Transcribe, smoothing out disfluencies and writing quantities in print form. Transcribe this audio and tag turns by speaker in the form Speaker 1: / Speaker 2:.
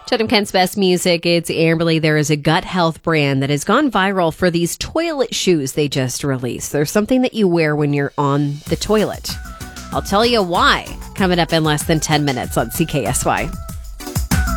Speaker 1: Chatham Kent's best music. It's Amberly. There is a gut health brand that has gone viral for these toilet shoes they just released. There's something that you wear when you're on the toilet. I'll tell you why coming up in less than 10 minutes on CKSY.